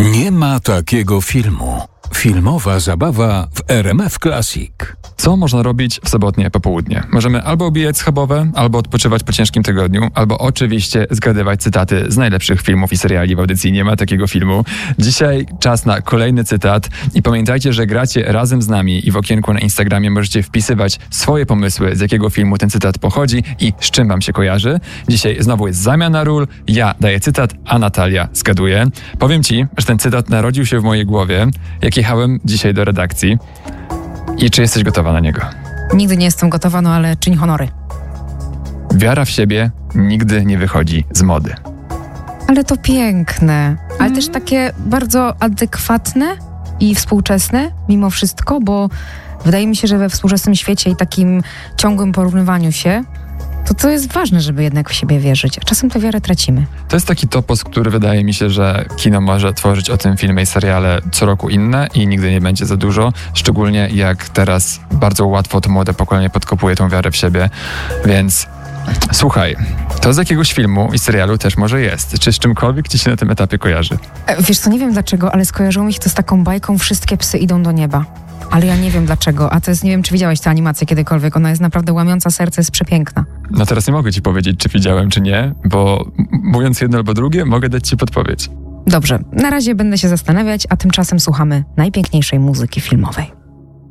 Nie ma takiego filmu. Filmowa zabawa w RMF Classic. Co można robić w sobotnie popołudnie? Możemy albo obijać schabowe, albo odpoczywać po ciężkim tygodniu, albo oczywiście zgadywać cytaty z najlepszych filmów i seriali w audycji Nie ma takiego filmu. Dzisiaj czas na kolejny cytat i pamiętajcie, że gracie razem z nami i w okienku na Instagramie możecie wpisywać swoje pomysły, z jakiego filmu ten cytat pochodzi i z czym wam się kojarzy. Dzisiaj znowu jest zamiana ról. Ja daję cytat, a Natalia zgaduje. Powiem ci, że ten cytat narodził się w mojej głowie, jak jechałem dzisiaj do redakcji. I czy jesteś gotowa na niego? Nigdy nie jestem gotowa, no ale czyń honory. Wiara w siebie nigdy nie wychodzi z mody. Ale to piękne, ale też takie bardzo adekwatne i współczesne mimo wszystko, bo wydaje mi się, że we współczesnym świecie i takim ciągłym porównywaniu się, to jest ważne, żeby jednak w siebie wierzyć, a czasem tę wiarę tracimy. To jest taki topos, który wydaje mi się, że kino może tworzyć o tym filmie i seriale co roku inne i nigdy nie będzie za dużo, szczególnie jak teraz bardzo łatwo to młode pokolenie podkopuje tą wiarę w siebie, więc słuchaj, to z jakiegoś filmu i serialu też może jest. Czy z czymkolwiek ci się na tym etapie kojarzy? Wiesz co, nie wiem dlaczego, ale skojarzyło mi się to z taką bajką Wszystkie psy idą do nieba. Ale ja nie wiem dlaczego, a to jest, nie wiem, czy widziałeś tę animację kiedykolwiek, ona jest naprawdę łamiąca serce, jest przepiękna. No teraz nie mogę ci powiedzieć, czy widziałem, czy nie, bo mówiąc jedno albo drugie, mogę dać ci podpowiedź. Dobrze, na razie będę się zastanawiać, a tymczasem słuchamy najpiękniejszej muzyki filmowej.